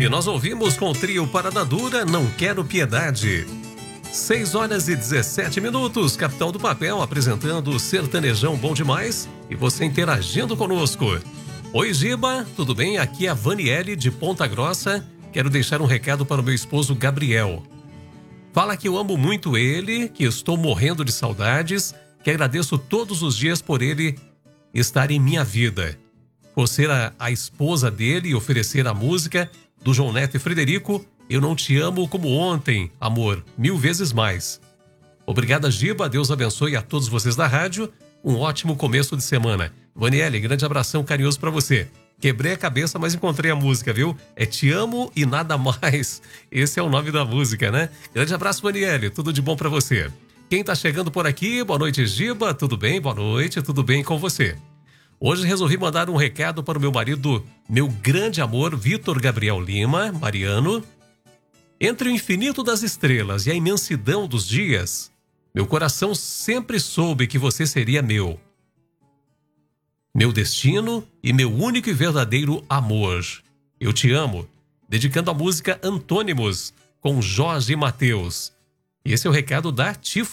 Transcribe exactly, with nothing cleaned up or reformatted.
E nós ouvimos com o trio Parada Dura, Não Quero Piedade. seis horas e dezessete minutos, Capitão do Papel apresentando o Sertanejão Bom Demais e você interagindo conosco. Oi, Giba, tudo bem? Aqui é a Vaniele de Ponta Grossa. Quero deixar um recado para o meu esposo Gabriel. Fala que eu amo muito ele, que estou morrendo de saudades, que agradeço todos os dias por ele estar em minha vida. Por ser a, a esposa dele e oferecer a música do João Neto e Frederico, Eu Não Te Amo Como Ontem, amor, mil vezes mais. Obrigada, Giba, Deus abençoe a todos vocês da rádio, um ótimo começo de semana. Vaniele, grande abração carinhoso para você. Quebrei a cabeça, mas encontrei a música, viu? É Te Amo e Nada Mais. Esse é o nome da música, né? Grande abraço, Vaniele, tudo de bom para você. Quem tá chegando por aqui, boa noite, Giba, tudo bem? Boa noite, tudo bem com você? Hoje resolvi mandar um recado para o meu marido, meu grande amor, Vitor Gabriel Lima, Mariano. Entre o infinito das estrelas e a imensidão dos dias, meu coração sempre soube que você seria meu. Meu destino e meu único e verdadeiro amor. Eu te amo, dedicando a música Antônimos, com Jorge Mateus. E esse é o recado da Tiff.